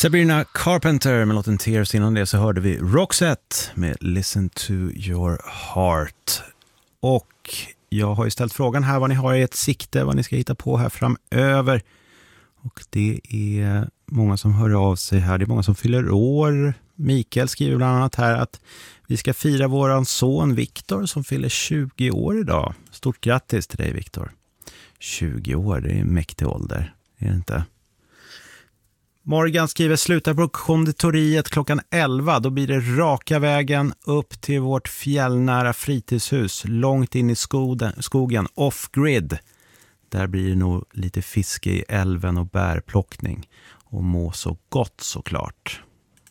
Sabrina Carpenter med låten Tears. Innan det så hörde vi Roxette med Listen to Your Heart. Och jag har ju ställt frågan här vad ni har i ett sikte, vad ni ska hitta på här framöver. Och det är många som hör av sig här. Det är många som fyller år. Mikael skriver bland annat här att vi ska fira våran son Viktor som fyller 20 år idag. Stort grattis till dig, Viktor. 20 år, det är en mäktig ålder. Är det inte? Morgan skriver slutar på konditoriet klockan 11. Då blir det raka vägen upp till vårt fjällnära fritidshus. Långt in i skogen, off-grid. Där blir det nog lite fiske i älven och bärplockning. Och må så gott såklart.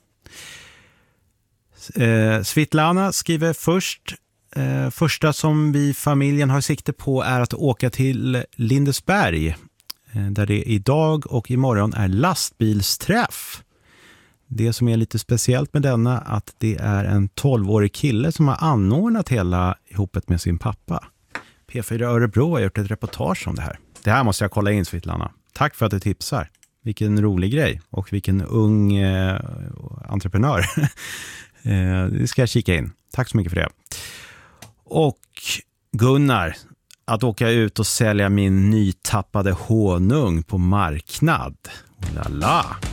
Svitlana skriver först. Första som vi familjen har sikte på är att åka till Lindesberg. Där det idag och imorgon är lastbilsträff. Det som är lite speciellt med denna att det är en 12-årig kille som har anordnat hela ihopet med sin pappa. P4 Örebro har gjort ett reportage om det här. Det här måste jag kolla in, Svitlana. Tack för att du tipsar. Vilken rolig grej och vilken ung entreprenör. Det ska jag kika in. Tack så mycket för det. Och Gunnar, att åka ut och sälja min nytappade honung på marknad. Lala.